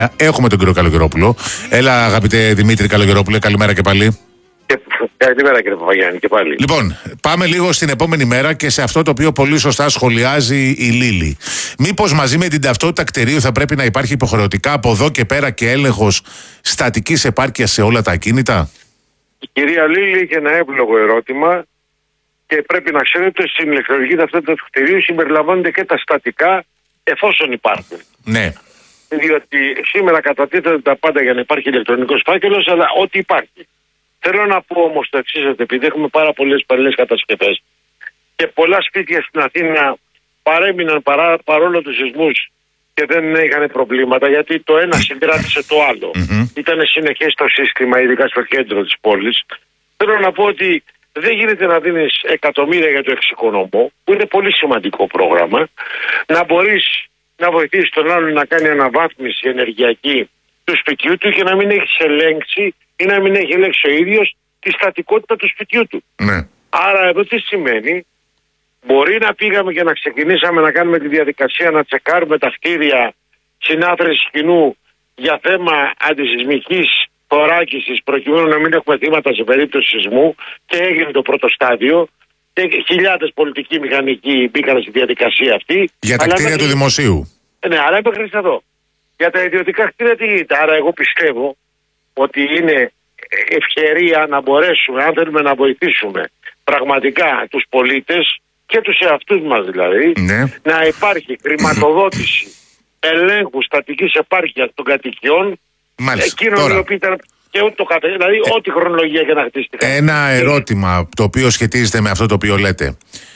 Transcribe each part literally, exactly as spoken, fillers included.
Έχουμε τον κύριο Καλογερόπουλο. Έλα, αγαπητέ Δημήτρη Καλογερόπουλε, καλημέρα και πάλι. Καλημέρα κύριε Παπαγιάννη και πάλι. Λοιπόν, πάμε λίγο στην επόμενη μέρα και σε αυτό το οποίο πολύ σωστά σχολιάζει η Λίλη. Μήπως μαζί με την ταυτότητα κτηρίου θα πρέπει να υπάρχει υποχρεωτικά από εδώ και πέρα και έλεγχος στατικής επάρκειας σε όλα τα ακίνητα? Η κυρία Λίλη είχε ένα εύλογο ερώτημα και πρέπει να ξέρετε ότι στην ηλεκτρονική ταυτότητα του κτηρίου συμπεριλαμβάνονται και τα στατικά εφόσον υπάρχουν. Ναι. Διότι σήμερα κατατίθεται τα πάντα για να υπάρχει ηλεκτρονικός φάκελος, αλλά ό,τι υπάρχει. Θέλω να πω όμως το εξής, ότι επειδή έχουμε πάρα πολλές παλιές κατασκευές και πολλά σπίτια στην Αθήνα παρέμειναν παρά, παρόλο τους σεισμούς και δεν είχαν προβλήματα, γιατί το ένα συγκράτησε το άλλο. Mm-hmm. Ήταν συνεχές το σύστημα, ειδικά στο κέντρο της πόλης. Θέλω να πω ότι δεν γίνεται να δίνεις εκατομμύρια για το εξοικονομώ, που είναι πολύ σημαντικό πρόγραμμα, να μπορείς να βοηθήσεις τον άλλον να κάνει αναβάθμιση ενεργειακή του σπιτιού του και να μην έχεις ελέγξει ή να μην έχει ελέγξει ο ίδιος τη στατικότητα του σπιτιού του. Ναι. Άρα εδώ τι σημαίνει? Μπορεί να πήγαμε και να ξεκινήσαμε να κάνουμε τη διαδικασία να τσεκάρουμε τα κτίρια συνάθρησης κοινού για θέμα αντισυσμικής θωράκισης προκειμένου να μην έχουμε θύματα σε περίπτωση σεισμού, και έγινε το πρώτο στάδιο και χιλιάδες πολιτικοί μηχανικοί μπήκαν στη διαδικασία αυτή. Για τα κτίρια του δημοσίου. Ναι, αλλά έπαιξε εδώ. Για τα ιδιωτικά κτίρια τι γίνεται? Άρα εγώ πιστεύω ότι είναι ευκαιρία να μπορέσουμε, αν θέλουμε να βοηθήσουμε πραγματικά τους πολίτες και τους εαυτούς μας δηλαδή, ναι, να υπάρχει χρηματοδότηση ελέγχου στατικής επάρκειας των κατοικιών. Μάλιστα. Εκείνων οι οποίοι ήταν και ούτε το καθ... δηλαδή ε, ό,τι χρονολογία και να χτίστηκε. Ένα ερώτημα το οποίο σχετίζεται με αυτό το οποίο λέτε.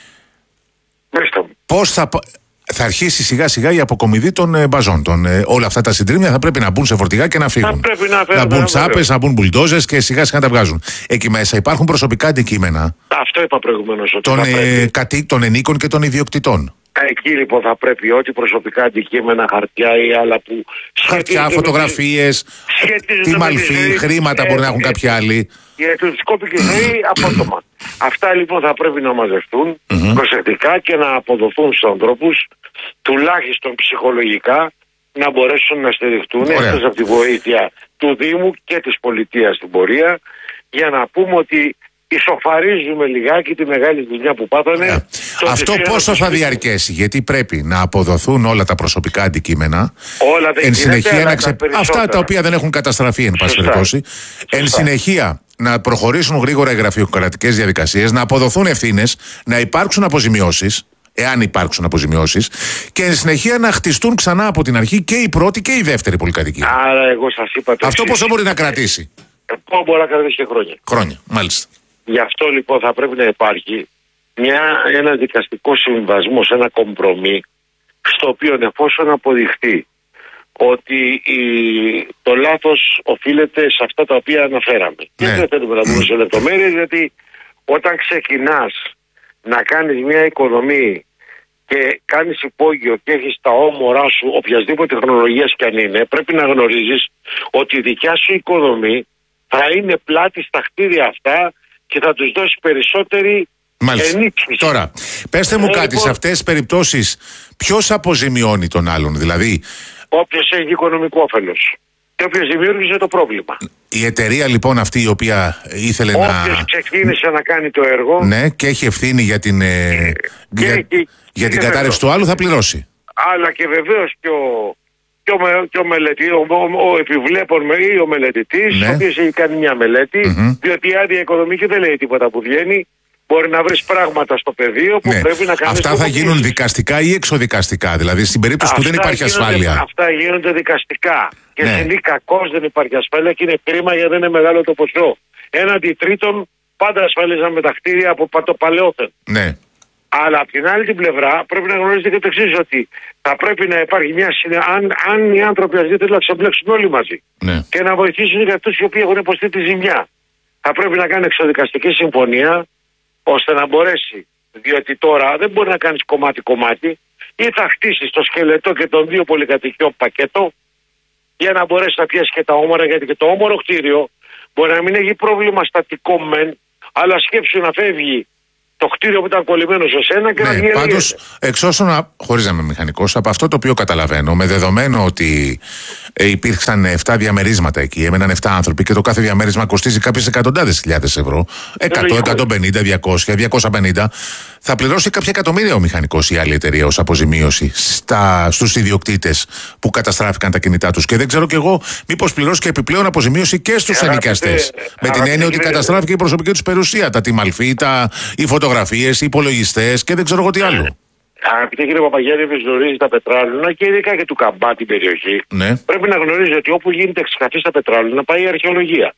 Πώς θα... Θα αρχίσει σιγά σιγά η αποκομιδή των ε, μπαζών. Των, ε, όλα αυτά τα συντρίμμια θα πρέπει να μπουν σε φορτηγά και να φύγουν. Να, να, να μπουν τσάπες, να μπουν μπουλντόζες και σιγά σιγά να τα βγάζουν. Εκεί μέσα υπάρχουν προσωπικά αντικείμενα. Αυτό είπα προηγουμένως. Των, ε, κατή, των ενίκων και των ιδιοκτητών. Εκεί λοιπόν θα πρέπει ό,τι προσωπικά αντικείμενα, χαρτιά ή άλλα που. Χαρτιά, φωτογραφίες, τι μαλφή, χρήματα ε, μπορεί να έχουν ε, κάποιοι άλλοι. Για τους κόπηκε ζωή απότομα. Αυτά λοιπόν θα πρέπει να μαζευτούν mm-hmm. προσεκτικά και να αποδοθούν στους ανθρώπους, τουλάχιστον ψυχολογικά, να μπορέσουν να στηριχτούν εκτός από τη βοήθεια του Δήμου και της πολιτείας στην πορεία, για να πούμε ότι ισοφαρίζουμε λιγάκι τη μεγάλη δουλειά που πάθανε. Yeah. Αυτό πόσο θα διαρκέσει? Γιατί πρέπει να αποδοθούν όλα τα προσωπικά αντικείμενα. Όλα τα εν συνεχεία να ξε... τα αυτά τα οποία δεν έχουν καταστραφεί, εν πάση περιπτώσει. Εν συνεχεία να προχωρήσουν γρήγορα οι γραφειοκρατικές διαδικασίες, να αποδοθούν ευθύνες, να υπάρξουν αποζημιώσεις, εάν υπάρξουν αποζημιώσεις, και εν συνεχεία να χτιστούν ξανά από την αρχή και η πρώτη και η δεύτερη πολυκατοικία. Άρα, εγώ σας είπα το αυτό εξής. πόσο μπορεί να κρατήσει? Πώς μπορεί να κρατήσει και χρόνια. Χρόνια, μάλιστα. Γι' αυτό λοιπόν θα πρέπει να υπάρχει μια, ένα δικαστικό συμβασμό, ένα κομπρομί, στο οποίο εφόσον αποδειχτεί ότι η, το λάθος οφείλεται σε αυτά τα οποία αναφέραμε. Ναι. Και δεν θέλουμε να μπούμε σε λεπτομέρειες, γιατί όταν ξεκινάς να κάνεις μια οικοδομή και κάνεις υπόγειο και έχεις τα όμορά σου οποιασδήποτε χρονολογίας κι αν είναι, πρέπει να γνωρίζεις ότι η δικιά σου οικοδομή θα είναι πλάτη στα κτίρια αυτά και θα τους δώσει περισσότερη ενίσχυση. Τώρα, πέστε μου ε, κάτι, λοιπόν, σε αυτές τις περιπτώσεις ποιος αποζημιώνει τον άλλον? Δηλαδή όποιος έχει οικονομικό όφελος και όποιος δημιούργησε το πρόβλημα. Η εταιρεία λοιπόν αυτή η οποία ήθελε όποιος να... Όποιος ξεκίνησε να κάνει το έργο... Ναι, και έχει ευθύνη για την, ε, για, έχει, για την κατάρρευση του άλλου, θα πληρώσει. Αλλά και βεβαίως και ο, και ο, και ο, μελετη, ο, ο, ο επιβλέπων ή ο μελετητής, ναι, ο οποίος έχει κάνει μια μελέτη, mm-hmm. διότι η άδεια οικονομική δεν λέει τίποτα που βγαίνει. Μπορεί να βρεις πράγματα στο πεδίο που, ναι, πρέπει να κάνεις. Αυτά θα γίνουν δικαστικά ή εξοδικαστικά? Δηλαδή στην περίπτωση αυτά που δεν υπάρχει γίνονται, ασφάλεια. Αυτά γίνονται δικαστικά. Και ναι, σε κακώς δεν υπάρχει ασφάλεια και είναι κρίμα γιατί δεν είναι μεγάλο το ποσό. Έναντι τρίτων πάντα ασφαλίζαμε τα κτίρια από το παλαιότερο. Ναι. Αλλά από την άλλη την πλευρά πρέπει να γνωρίζετε και το εξής, ότι θα πρέπει να υπάρχει μια συνέχεια. Αν, αν οι άνθρωποι αυτοί θέλουν να ξεμπλέξουν όλοι μαζί, ναι, και να βοηθήσουν για αυτούς οι οποίοι έχουν υποστεί τη ζημιά, θα πρέπει να κάνει εξοδικαστική συμφωνία, ώστε να μπορέσει, διότι τώρα δεν μπορεί να κάνεις κομμάτι-κομμάτι, ή θα χτίσεις το σκελετό και των δύο πολυκατοικιών πακέτο, για να μπορέσει να πιέσει και τα όμορα, γιατί και το όμορο κτίριο μπορεί να μην έχει πρόβλημα στατικό μεν, αλλά σκέψου να φεύγει το κτίριο που ήταν κολλημένο σε σένα και ναι, να βγει. Πάντως, εξ όσων, χωρίς να είμαι μηχανικός, από αυτό το οποίο καταλαβαίνω, με δεδομένο ότι ε, υπήρξαν επτά διαμερίσματα εκεί, έμεναν επτά άνθρωποι και το κάθε διαμέρισμα κοστίζει κάποιες εκατοντάδες χιλιάδες ευρώ, εκατό, εκατόν πενήντα, διακόσια, διακόσια πενήντα, θα πληρώσει κάποια εκατομμύρια ο μηχανικός ή η άλλη εταιρεία ως αποζημίωση στα, στους ιδιοκτήτες που καταστράφηκαν τα κινητά τους. Και δεν ξέρω κι εγώ μήπως πληρώσει και επιπλέον αποζημίωση και στους ενοικιαστές. Με την έννοια ότι καταστράφηκε η προσωπική τους περιουσία, τα τιμαλφίτα, οι φωτογραφίες, οι υπολογιστές και δεν ξέρω εγώ τι άλλο. Αγαπητέ κύριε Παπαγιάννη, γνωρίζει τα πετράλαινα και ειδικά και του Καμπά την περιοχή. Ναι. Πρέπει να γνωρίζει ότι όπου γίνεται εξκαφή στα πετράλαινα πάει η αρχαιολογία.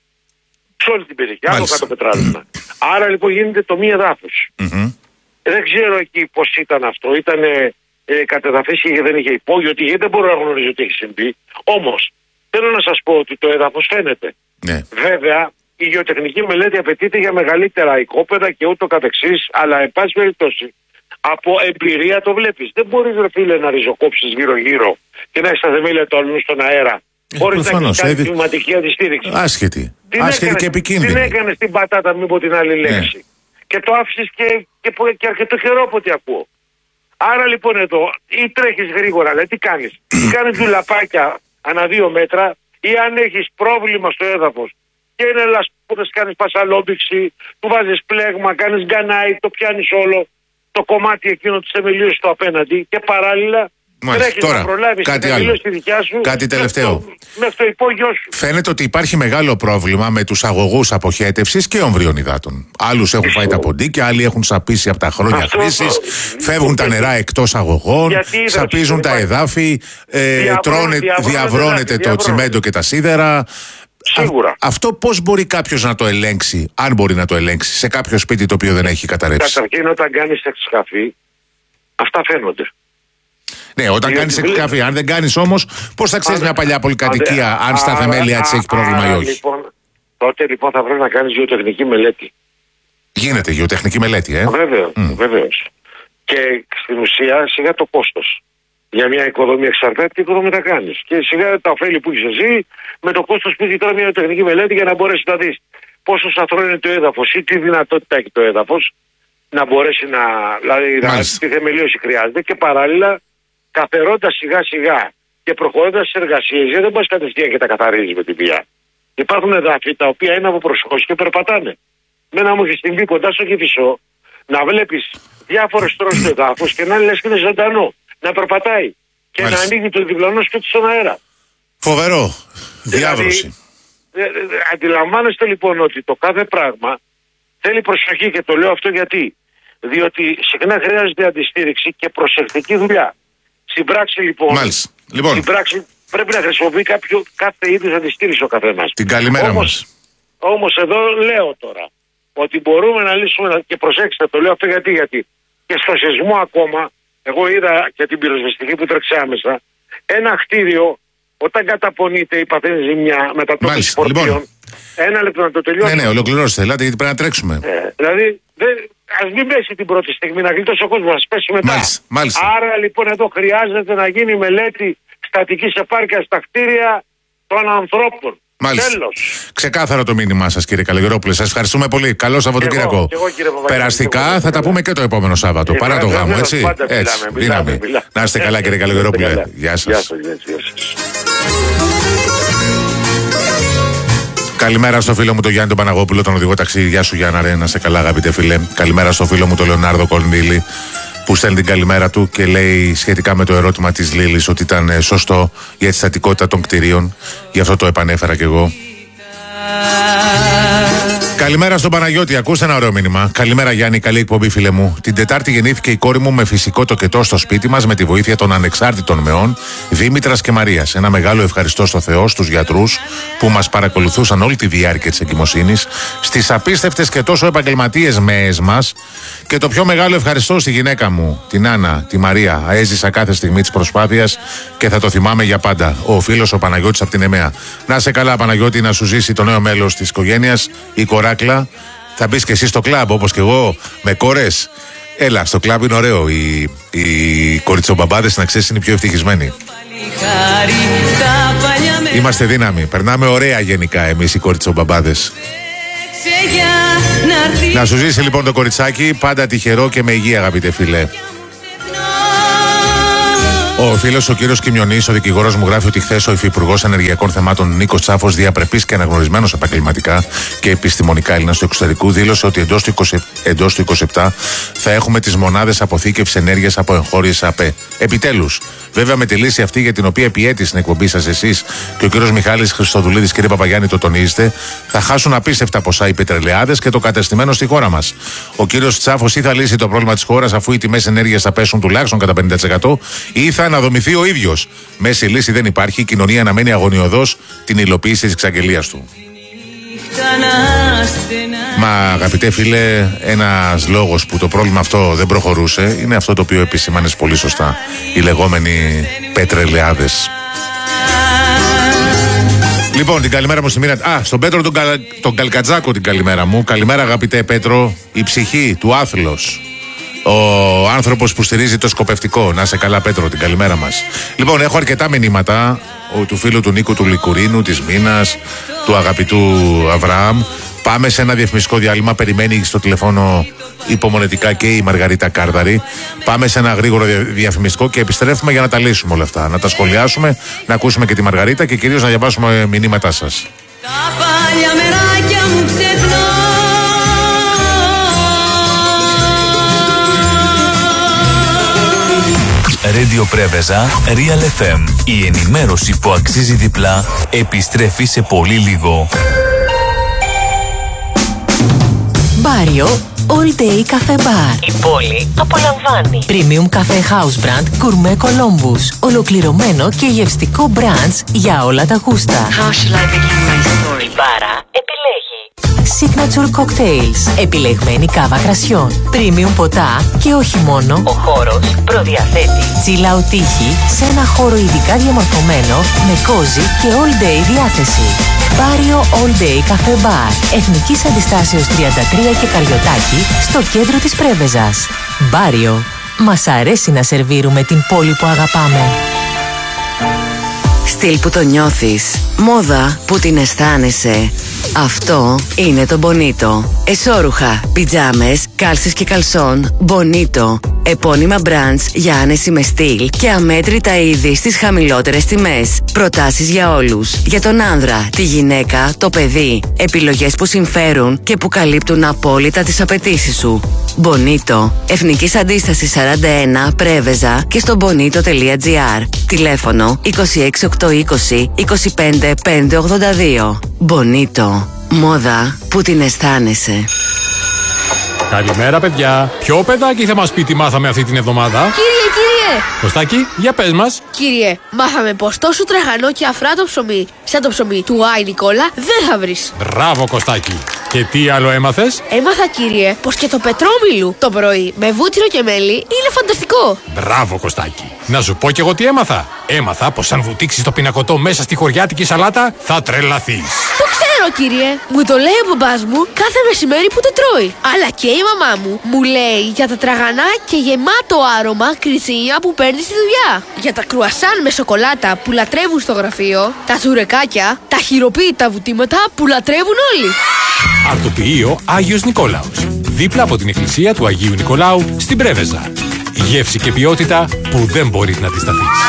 Σε όλη την περιοχή, άνω κάτω πετράλαινα. Άρα λοιπόν γίνεται το μη εδάφους. Mm-hmm. Δεν ξέρω εκεί πώς ήταν αυτό. Ήταν ε, κατεδαφίσει και δεν είχε υπόγειο, ότι δεν μπορώ να γνωρίζω τι έχει συμβεί. Όμως θέλω να σας πω ότι το έδαφος φαίνεται. Ναι. Βέβαια η γεωτεχνική μελέτη απαιτείται για μεγαλύτερα οικόπεδα και ούτω καθεξής, αλλά εν πάση περιπτώσει από εμπειρία το βλέπεις. Δεν μπορείς ρε φίλε να ριζοκόψεις γύρω-γύρω και να έχεις τα θεμέλια του αλλού στον αέρα. Χωρίς να έχεις κάνει κλιματική αντιστήριξη. Άσχετη. Την Άσχετη έκανες, και επικίνδυνη. Την έκανες την πατάτα, μην πω την άλλη λέξη. Ναι. Και το άφησες και, και, και αρκετό καιρό από ό,τι ακούω. Άρα λοιπόν εδώ ή τρέχεις γρήγορα, δηλαδή τι κάνεις. Ή κάνεις δουλαπάκια ανά δύο μέτρα, ή αν έχεις πρόβλημα στο έδαφος και είναι λασπούδες, κάνεις πασαλόμπηξη, του βάζεις πλέγμα, κάνεις γκανάι, το πιάνεις όλο το κομμάτι εκείνο της θεμελίωσης στο απέναντι και παράλληλα τρέχεις να προλάβεις τη θεμελίωση τη δικιά σου. Κάτι τελευταίο. Με το υπόγειο σου. Φαίνεται ότι υπάρχει μεγάλο πρόβλημα με τους αγωγούς αποχέτευσης και ομβρίων υδάτων. Άλλους έχουν φάει τα ποντίκια, άλλοι έχουν σαπίσει από τα χρόνια χρήσης, φεύγουν τα νερά εκτός αγωγών, σαπίζουν τα εδάφη, ε, τρώνε, διαβρώνεται το τσιμέντο και τα σίδερα. Σίγουρα. Α, αυτό πώς μπορεί κάποιος να το ελέγξει, αν μπορεί να το ελέγξει, σε κάποιο σπίτι το οποίο δεν έχει καταρρεύσει. Καταρχήν, όταν κάνεις εξκαφή, αυτά φαίνονται. Ναι, όταν κάνεις εξκαφή. Αν δεν κάνεις όμως, πώς θα ξέρεις μια παλιά πολυκατοικία αν στα θεμέλια της έχει πρόβλημα ή όχι. Λοιπόν, τότε λοιπόν θα πρέπει να κάνεις γεωτεχνική μελέτη. Γίνεται γεωτεχνική μελέτη, ε. Βεβαίως, mm. βεβαίως. Και στην ουσία σιγά το κόστος. Για μια οικοδομή εξαρτάται τι οικοδομή θα κάνεις. Και σιγά τα ωφέλη που έχεις εσύ με το κόστος που έχει τώρα μια τεχνική μελέτη για να μπορέσει να δεις πόσο σαθρό είναι το έδαφος ή τι δυνατότητα έχει το έδαφος να μπορέσει να. Δηλαδή να, τι θεμελίωση χρειάζεται και παράλληλα καθαιρώντας σιγά σιγά και προχωρώντας στις εργασίες, γιατί δεν μπορείς κατευθείαν και τα καθαρίζεις με τη βία. Υπάρχουν εδάφη τα οποία είναι από προσοχώς και περπατάνε. Μένα μου έχει συμβεί κοντά στο Κηφισό να βλέπεις διάφορες τρώσεις του εδάφους και να λες και είναι ζωντανό. Να περπατάει και Μάλιστα. να ανοίγει το διπλανό σπίτι στον αέρα. Φοβερό. Διάβρωση. Δηλαδή, αντιλαμβάνεστε λοιπόν ότι το κάθε πράγμα θέλει προσοχή και το λέω αυτό γιατί. Διότι συχνά χρειάζεται αντιστήριξη και προσεκτική δουλειά. Στην πράξη λοιπόν, Μάλιστα. λοιπόν. Στην πράξη πρέπει να χρησιμοποιεί κάποιο, κάθε είδους αντιστήριξη ο καθένας. Την καλημέρα όμως, μας. Όμως εδώ λέω τώρα ότι μπορούμε να λύσουμε και προσέξτε το λέω αυτό γιατί, γιατί και στο σεισμό ακόμα. Εγώ είδα και την πυροσβεστική που τρέξε άμεσα. Ένα κτίριο, όταν καταπονείται ή παθαίνει ζημιά μετατόπιση φορτίων. Λοιπόν. Ένα λεπτό να το τελειώσω. Ναι, ναι, ολοκληρώστε. Ελάτε, γιατί πρέπει να τρέξουμε. Ε, δηλαδή, ας μην πέσει την πρώτη στιγμή, να γλιτώσει ο κόσμος, να πέσει μετά. Μάλιστα, μάλιστα. Άρα λοιπόν εδώ χρειάζεται να γίνει μελέτη στατικής επάρκειας στα κτίρια των ανθρώπων. Μάλιστα. Τέλος. Ξεκάθαρο το μήνυμά σας, κύριε Καλλιγερόπουλε. Σας ευχαριστούμε πολύ. Καλό Σαββατοκύριακο. Περαστικά θα τα πούμε και το επόμενο Σάββατο. Και παρά το γάμο, έτσι. έτσι. Δύναμη. Να είστε καλά, κύριε Καλλιγερόπουλε. Γεια σας. Καλημέρα στο φίλο μου τον Γιάννη τον Παναγόπουλο, τον οδηγό ταξί. Γεια σου Γιάννα, ρε, να σε καλά, αγαπητέ φίλε. Καλημέρα στο φίλο μου τον Λεωνάρδο Κονδύλη, που στέλνει την καλημέρα του και λέει σχετικά με το ερώτημα της Λίλης ότι ήταν σωστό για τη στατικότητα των κτηρίων. Γι' αυτό το επανέφερα κι εγώ. Καλημέρα στον Παναγιώτη, ακούστε ένα ωραίο μήνυμα. Καλημέρα Γιάννη, καλή εκπομπή φίλε μου. Την Τετάρτη γεννήθηκε η κόρη μου με φυσικό τοκετό στο σπίτι μας με τη βοήθεια των ανεξάρτητων μεών Δήμητρας και Μαρίας. Ένα μεγάλο ευχαριστώ στο Θεό, στους γιατρούς που μας παρακολουθούσαν όλη τη διάρκεια της εγκυμοσύνης, στις απίστευτες και τόσο επαγγελματίες μεές μας και το πιο μεγάλο ευχαριστώ στη γυναίκα μου, την Άννα, τη Μαρία. Έζησα κάθε στιγμή της προσπάθειας και θα το θυμάμαι για πάντα. Ο φίλος ο Παναγιώτης από την ΕΜΕΑ. Να σε καλά Παναγιώτη, να σου ζήσει το νέο μέλος της οικογένειας, η κοράκλα. Θα μπεις και εσύ στο κλαμπ όπως και εγώ με κόρες. Έλα, στο κλαμπ είναι ωραίο. Οι, οι κοριτσομπαμπάδες να ξέρεις είναι οι πιο ευτυχισμένοι. Είμαστε δύναμοι. Περνάμε ωραία γενικά εμείς οι κοριτσομπαμπάδες. Να σου ζήσει λοιπόν το κοριτσάκι, πάντα τυχερό και με υγεία, αγαπητέ φίλε. Ο φίλος ο κύριος Κιμιονής, ο δικηγόρος μου, γράφει ότι χθες ο υφυπουργός ενεργειακών θεμάτων Νίκος Τσάφος, διαπρεπής και αναγνωρισμένος επαγγελματικά και επιστημονικά Έλληνας του εξωτερικού, δήλωσε ότι εντός του, είκοσι, εντός του είκοσι επτά θα έχουμε τις μονάδες αποθήκευσης ενέργειας από εγχώριες ΑΠΕ. Επιτέλους, βέβαια με τη λύση αυτή για την οποία επιέτει στην εκπομπή σας εσείς και ο κύριος Μιχάλης Χριστοδουλίδης, κύριε Παπαγιάννη, το τονίζετε, θα χάσουν απίστευτα ποσά οι πετρελαιάδες και το κατεστημένο στη χώρα μας. Ο κύριος Τσάφος ή θα λύσει το πρόβλημα της χώρας αφού οι τιμές ενέργειας θα πέσουν τουλάχιστον κατά πενήντα τοις εκατό ή θα αναδομηθεί ο ίδιος. Μέση λύση δεν υπάρχει. Η κοινωνία αναμένει αγωνιωδώς την υλοποίηση της εξαγγελίας του. Μα αγαπητέ φίλε, ένας λόγος που το πρόβλημα αυτό δεν προχωρούσε είναι αυτό το οποίο επισήμανες πολύ σωστά. Οι λεγόμενοι πετρελαιάδες. Λοιπόν, την καλημέρα μου στη μοίρα. Α, στον Πέτρο τον, Κα... τον Καλκατζάκο την καλημέρα μου. Καλημέρα αγαπητέ Πέτρο. Η ψυχή του άθλος. Ο άνθρωπος που στηρίζει το σκοπευτικό. Να σε καλά Πέτρο, την καλημέρα μας. Λοιπόν, έχω αρκετά μηνύματα ο, του φίλου του Νίκου του Λικουρίνου, της Μίνας, του αγαπητού Αβραάμ. Πάμε σε ένα διαφημιστικό διάλειμμα. Περιμένει στο τηλεφώνο υπομονετικά και η Μαργαρίτα Κάρδαρη. Πάμε σε ένα γρήγορο διαφημιστικό και επιστρέφουμε για να τα λύσουμε όλα αυτά. Να τα σχολιάσουμε, να ακούσουμε και τη Μαργαρίτα και κυρίως να διαβάσουμε μηνύματά σας. Τα παλιά μεράκια μου ξεχνώ. Radio Πρέβεζα, Real εφ εμ. Η ενημέρωση που αξίζει διπλά επιστρέφει σε πολύ λίγο. Μπάριο All Day Cafe Bar. Η πόλη απολαμβάνει. Premium Cafe House Brand Gourmet Columbus. Ολοκληρωμένο και γευστικό branch για όλα τα γούστα. How shall I begin my story? Η μπάρα επιλέγει. Signature Cocktails. Επιλεγμένη κάβα κρασιών. Premium ποτά και όχι μόνο. Ο χώρος προδιαθέτει. Chill out τύχη σε ένα χώρο ειδικά διαμορφωμένο με κόζι και all day διάθεση. Μπάριο All Day Cafe Bar. Εθνικής Αντιστάσεως τριάντα τρία και Καριωτάκη στο κέντρο της Πρέβεζας. Μπάριο. Μας αρέσει να σερβίρουμε την πόλη που αγαπάμε. Στυλ που το νιώθεις. Μόδα που την αισθάνεσαι. Αυτό είναι το Bonito. Εσώρουχα, πιτζάμες, κάλσες και καλσόν. Bonito. Επώνυμα brands για άνεση με στυλ και αμέτρητα είδη στις χαμηλότερες τιμές. Προτάσεις για όλους. Για τον άνδρα, τη γυναίκα, το παιδί. Επιλογές που συμφέρουν και που καλύπτουν απόλυτα τις απαιτήσεις σου. Bonito. Εθνικής Αντίστασης σαράντα ένα, Πρέβεζα και στο bonito τελεία gr. Τηλέφωνο είκοσι έξι οκτακόσια είκοσι είκοσι πέντε πεντακόσια ογδόντα δύο. Bonito. Μόδα που την αισθάνεσαι. Καλημέρα παιδιά. Ποιο παιδάκι θα μας πει τι μάθαμε αυτή την εβδομάδα? Κύριε, κύριε! Κωστάκη, για πες μας. Κύριε, μάθαμε πως τόσο τραχανό και αφράτο ψωμί, σαν το ψωμί του Άι Νικόλα, δεν θα βρεις. Μπράβο Κωστάκη. Και τι άλλο έμαθες? Έμαθα κύριε πως και το πετρόμιλου το πρωί με βούτυρο και μέλι είναι φανταστικό. Μπράβο Κωστάκη. Να σου πω κι εγώ τι έμαθα. Έμαθα πως αν βουτήξεις το πινακωτό μέσα στη χωριάτικη σαλάτα θα τρελαθείς. Το ξέρω κύριε. Μου το λέει ο μπαμπάς μου κάθε μεσημέρι που το τρώει. Αλλά και η μαμά μου μου λέει για τα τραγανά και γεμάτο άρωμα κρυτσίνια που παίρνει στη δουλειά. Για τα κρουασάν με σοκολάτα που λατρεύουν στο γραφείο. Τα τσουρεκάκια, τα χειροποίητα βουτήματα που λατρεύουν όλοι. Αρτοποιείο Άγιος Νικόλαος. Δίπλα από την εκκλησία του Αγίου Νικολάου στην Πρέβεζα. Γεύση και ποιότητα που δεν μπορείς να αντισταθείς.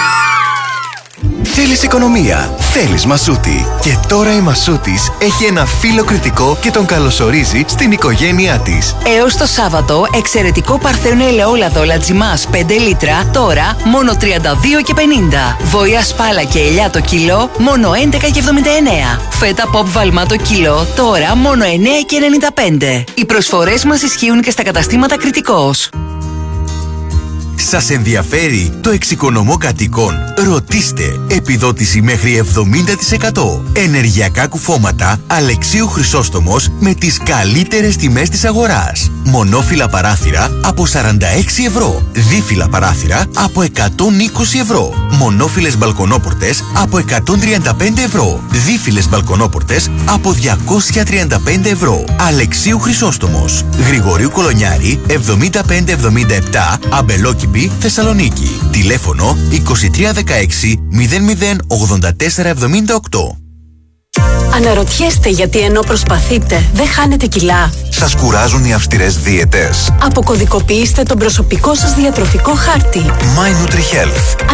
Θέλεις οικονομία, θέλεις Μασούτη. Και τώρα η Μασούτης έχει ένα φίλο κριτικό και τον καλωσορίζει στην οικογένειά της. Έως το Σάββατο, εξαιρετικό παρθένο ελαιόλαδο Λατζιμάς πέντε λίτρα, τώρα μόνο τριάντα δύο και πενήντα. Βοήα σπάλα και ελιά το κιλό, μόνο έντεκα και εβδομήντα εννέα. Φέτα pop βαλμά το κιλό, τώρα μόνο εννέα και ενενήντα πέντε. Οι προσφορές μας ισχύουν και στα καταστήματα Κριτικός. Σας ενδιαφέρει το εξοικονομώ κατοικών? Ρωτήστε. Επιδότηση μέχρι εβδομήντα τοις εκατό. Ενεργειακά κουφώματα Αλεξίου Χρυσόστομος με τις καλύτερες τιμές της αγοράς. Μονόφυλλα παράθυρα από σαράντα έξι ευρώ. Δίφυλλα παράθυρα από εκατόν είκοσι ευρώ. Μονόφυλλες μπαλκονόπορτες από εκατόν τριάντα πέντε ευρώ. Δίφυλλες μπαλκονόπορτες από διακόσια τριάντα πέντε ευρώ. Αλεξίου Χρυσόστομος. Γρηγορίου Κολονιάρη εβδομήντα πέντε εβδομήντα επτά, Αμπελόκηπη, Θεσσαλονίκη. Τηλέφωνο είκοσι τρία δεκαέξι μηδέν μηδέν ογδόντα τέσσερα εβδομήντα οκτώ. Αναρωτιέστε γιατί ενώ προσπαθείτε δεν χάνετε κιλά? Σας κουράζουν οι αυστηρές δίαιτες? Αποκωδικοποιήστε τον προσωπικό σας διατροφικό χάρτη. My NutriHealth.